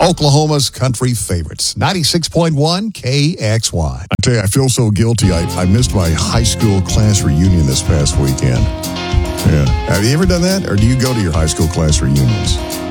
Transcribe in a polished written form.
Oklahoma's country favorites, 96.1 KXY. I tell you, I feel so guilty. I missed my high school class reunion this past weekend. Yeah. Have you ever done that? Or do you go to your high school class reunions?